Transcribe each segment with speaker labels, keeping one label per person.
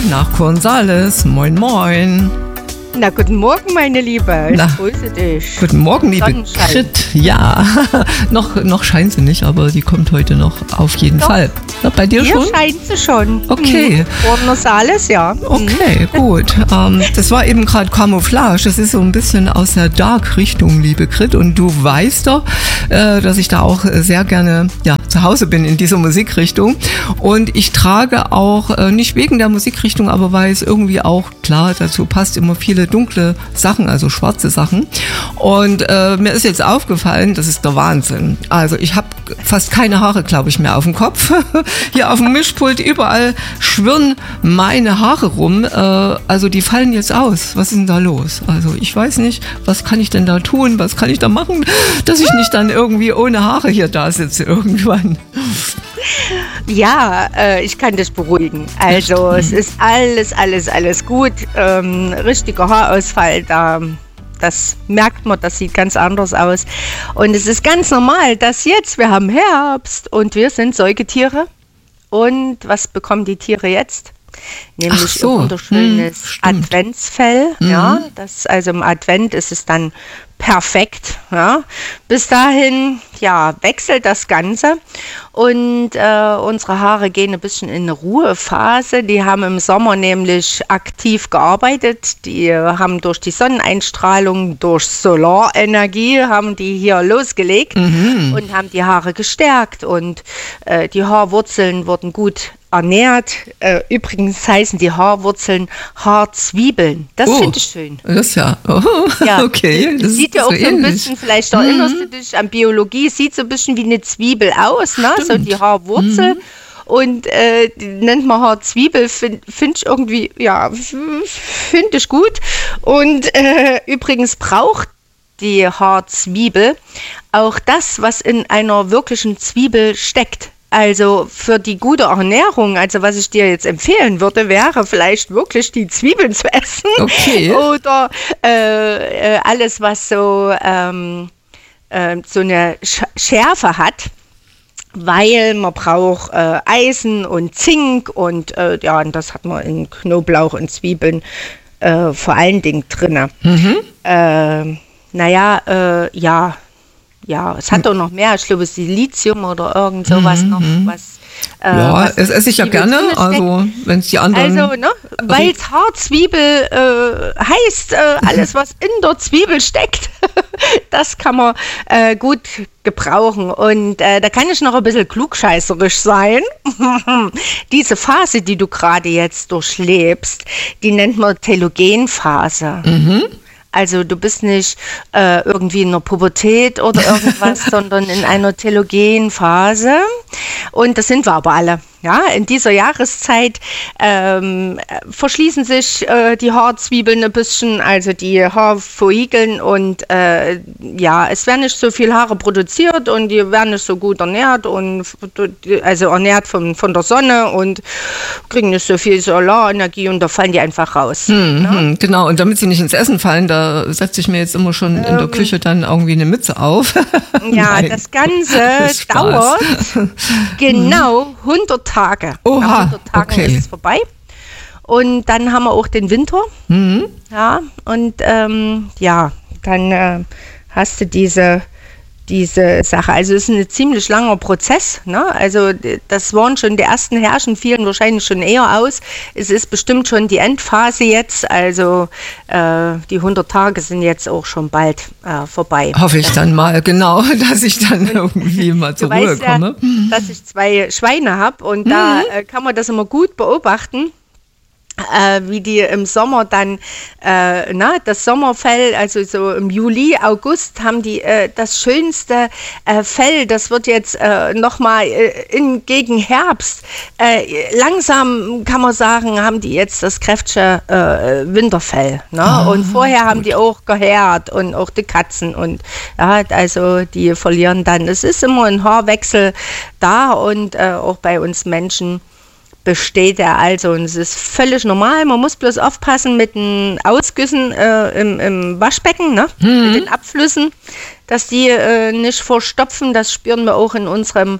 Speaker 1: nach Cornwallis. Moin, moin.
Speaker 2: Na, guten Morgen, meine Liebe. Ich grüße dich.
Speaker 1: Guten Morgen, liebe Grit. Ja, noch scheint sie nicht, aber die kommt heute noch auf jeden Fall. Na, bei dir schon?
Speaker 2: Hier scheint sie schon.
Speaker 1: Okay.
Speaker 2: Cornwallis, ja.
Speaker 1: Okay, gut. Das war eben gerade Camouflage. Das ist so ein bisschen aus der Dark-Richtung, liebe Grit. Und du weißt doch, dass ich da auch sehr gerne zu Hause bin in dieser Musikrichtung. Und ich trage auch, nicht wegen der Musikrichtung, aber weil es irgendwie auch, klar, dazu passt immer viele dunkle Sachen, also schwarze Sachen. Und mir ist jetzt aufgefallen, das ist der Wahnsinn. Also ich habe fast keine Haare, glaube ich, mehr auf dem Kopf. Hier auf dem Mischpult überall schwirren meine Haare rum. Also die fallen jetzt aus. Was ist denn da los? Also ich weiß nicht, was kann ich denn da tun? Was kann ich da machen, dass ich nicht dann irgendwie ohne Haare hier da sitze irgendwann?
Speaker 2: Ja, ich kann dich beruhigen. Also es ist alles gut. Richtiger Haarausfall, das merkt man, das sieht ganz anders aus. Und es ist ganz normal, dass jetzt, wir haben Herbst und wir sind Säugetiere. Und was bekommen die Tiere jetzt? Nämlich ein wunderschönes Adventsfell. Ja, also im Advent ist es dann perfekt. Ja. Bis dahin wechselt das Ganze und unsere Haare gehen ein bisschen in eine Ruhephase. Die haben im Sommer nämlich aktiv gearbeitet. Die haben durch die Sonneneinstrahlung, durch Solarenergie, haben die hier losgelegt und haben die Haare gestärkt und die Haarwurzeln wurden gut ernährt. Übrigens heißen die Haarwurzeln Haarzwiebeln. Das finde ich schön.
Speaker 1: Das okay. Das
Speaker 2: sieht ja auch so ein bisschen, vielleicht erinnerst du dich an Biologie, sieht so ein bisschen wie eine Zwiebel aus, ne? So die Haarwurzel. Und die nennt man Haarzwiebel, finde ich irgendwie, finde ich gut. Und übrigens braucht die Haarzwiebel auch das, was in einer wirklichen Zwiebel steckt. Also für die gute Ernährung, also was ich dir jetzt empfehlen würde, wäre vielleicht wirklich die Zwiebeln zu essen.
Speaker 1: Okay.
Speaker 2: Oder alles, was so eine Schärfe hat, weil man braucht Eisen und Zink und und das hat man in Knoblauch und Zwiebeln vor allen Dingen drin. Es hat auch noch mehr, ich glaube Silizium oder irgend sowas noch.
Speaker 1: Es esse ich ja gerne, also wenn es die anderen...
Speaker 2: Also, weil es Haarzwiebel heißt, alles was in der Zwiebel steckt, das kann man gut gebrauchen. Und da kann ich noch ein bisschen klugscheißerisch sein. Diese Phase, die du gerade jetzt durchlebst, die nennt man Telogenphase. Also du bist nicht irgendwie in einer Pubertät oder irgendwas, sondern in einer Telogenphase. Und das sind wir aber alle. Ja, in dieser Jahreszeit verschließen sich die Haarzwiebeln ein bisschen, also die Haarfollikeln und es werden nicht so viel Haare produziert und die werden nicht so gut ernährt und also ernährt von der Sonne und kriegen nicht so viel Solarenergie und da fallen die einfach raus.
Speaker 1: Genau, und damit sie nicht ins Essen fallen, da setze ich mir jetzt immer schon in der Küche dann irgendwie eine Mütze auf.
Speaker 2: Das Ganze dauert genau 100 Tage.
Speaker 1: Oha,
Speaker 2: nach 100 Tagen ist es vorbei. Und dann haben wir auch den Winter. Ja, und dann hast du diese Sache. Also es ist ein ziemlich langer Prozess. Ne? Also das waren schon die ersten Herrschen, fielen wahrscheinlich schon eher aus. Es ist bestimmt schon die Endphase jetzt. Also die 100 Tage sind jetzt auch schon bald vorbei.
Speaker 1: Hoffe ich dann mal, genau, dass ich dann irgendwie mal zur Ruhe komme.
Speaker 2: Du weißt ja, dass ich 2 Schweine habe und da kann man das immer gut beobachten. Wie die im Sommer dann, das Sommerfell, also so im Juli, August haben die das schönste Fell, das wird jetzt nochmal gegen Herbst. Langsam kann man sagen, haben die jetzt das kräftige Winterfell. Ne? Und vorher haben die auch gehärt und auch die Katzen und also die verlieren dann. Es ist immer ein Haarwechsel da und auch bei uns Menschen besteht er also. Und es ist völlig normal. Man muss bloß aufpassen mit den Ausgüssen im Waschbecken, ne? Mit den Abflüssen, dass die nicht verstopfen. Das spüren wir auch in unserer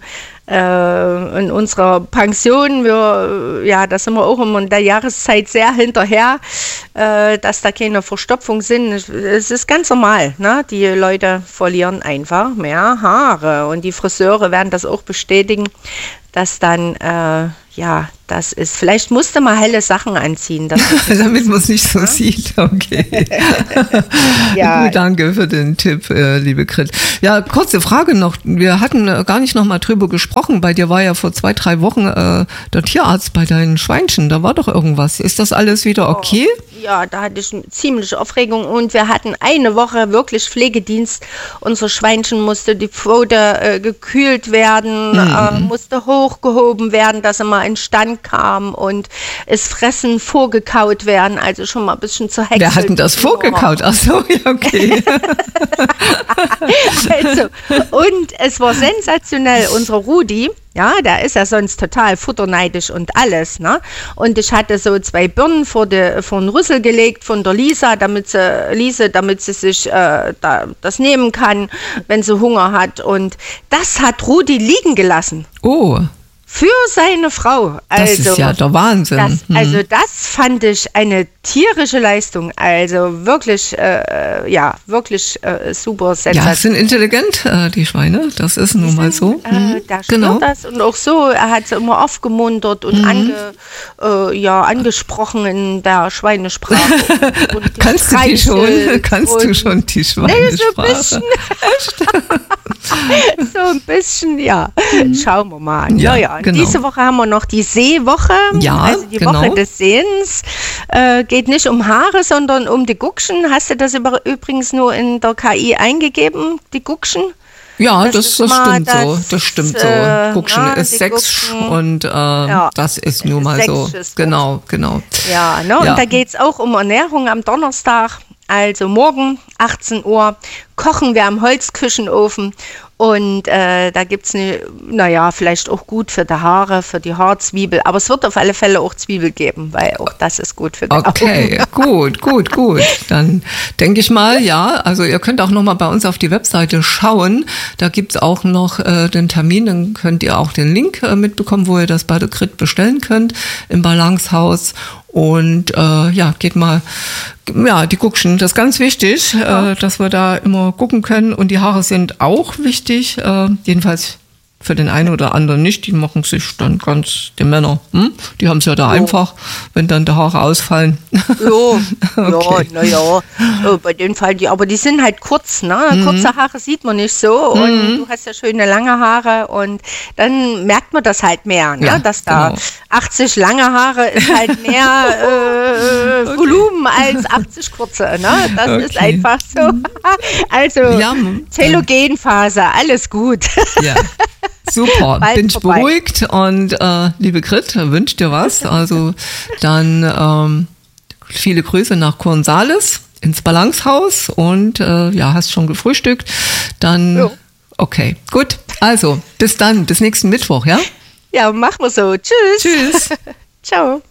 Speaker 2: Pension. Da sind wir auch immer in der Jahreszeit sehr hinterher, dass da keine Verstopfung sind. Es ist ganz normal, ne? Die Leute verlieren einfach mehr Haare und die Friseure werden das auch bestätigen, dass dann, das ist, vielleicht musste man helle Sachen anziehen.
Speaker 1: Damit man es nicht so sieht, okay.
Speaker 2: Ja.
Speaker 1: Gut, danke für den Tipp, liebe Grit. Ja, kurze Frage noch, wir hatten gar nicht noch mal drüber gesprochen, bei dir war ja vor 2-3 Wochen der Tierarzt bei deinen Schweinchen, da war doch irgendwas. Ist das alles wieder okay?
Speaker 2: Ja, da hatte ich ziemliche Aufregung und wir hatten eine Woche wirklich Pflegedienst. Unser Schweinchen musste die Pfote gekühlt werden, musste hochgehoben werden, dass er mal in Stand kam und es Fressen vorgekaut werden, also schon mal ein bisschen zur Hexe.
Speaker 1: Wer hat denn das vorgekaut? Ach so, ja, okay.
Speaker 2: Also, und es war sensationell, unser Rudi, ja, der ist ja sonst total futterneidisch und alles, ne? Und ich hatte so 2 Birnen vor den Rüssel gelegt von der Lisa, damit sie sich das nehmen kann, wenn sie Hunger hat. Und das hat Rudi liegen gelassen.
Speaker 1: Oh.
Speaker 2: Für seine Frau.
Speaker 1: Das ist ja der Wahnsinn.
Speaker 2: Das fand ich eine tierische Leistung. Also wirklich, wirklich super sensationell.
Speaker 1: Ja, sind intelligent, die Schweine. Das ist nun mal so.
Speaker 2: Da spürt das. Und auch so, er hat sie immer aufgemuntert und angesprochen in der Schweinesprache. Und
Speaker 1: Kannst du schon die Schweinesprache?
Speaker 2: So ein bisschen, ja. Schauen wir mal. Ja.
Speaker 1: Genau.
Speaker 2: Diese Woche haben wir noch die Seewoche, also die Woche des Sehens. Geht nicht um Haare, sondern um die Guckschen. Hast du das übrigens nur in der KI eingegeben, die Guckschen?
Speaker 1: Ja, das stimmt so. Das stimmt so. Guckschen ist Sex und das ist nun mal so. Genau.
Speaker 2: Ja, ne? Und da geht es auch um Ernährung am Donnerstag. Also morgen, 18 Uhr, kochen wir am Holzküchenofen und da gibt es vielleicht auch gut für die Haare, für die Haarzwiebel, aber es wird auf alle Fälle auch Zwiebel geben, weil auch das ist gut für die Augen.
Speaker 1: Okay, gut. Dann denke ich mal, also ihr könnt auch nochmal bei uns auf die Webseite schauen, da gibt es auch noch den Termin, dann könnt ihr auch den Link mitbekommen, wo ihr das bei der Grit bestellen könnt im Balancehaus. Und geht mal, die Guckschen, das ist ganz wichtig, dass wir da immer gucken können. Und die Haare sind auch wichtig, jedenfalls für den einen oder anderen nicht. Die machen sich dann ganz, die Männer, die haben es ja da einfach, wenn dann die Haare ausfallen.
Speaker 2: Okay. Bei den Fall, aber die sind halt kurz, ne? Kurze Haare sieht man nicht so und du hast ja schöne lange Haare und dann merkt man das halt mehr, ne? Dass da 80 lange Haare ist halt mehr Volumen als 80 kurze, ne? Das ist einfach so. Also Telogenphase, alles gut.
Speaker 1: Ja. Super, bin ich beruhigt und liebe Grit, wünsche dir was. Also dann viele Grüße nach Cornwallis ins Balancehaus und hast schon gefrühstückt. Dann, okay, gut. Also bis dann, bis nächsten Mittwoch, ja?
Speaker 2: Ja, machen wir so. Tschüss.
Speaker 1: Tschüss.
Speaker 2: Ciao.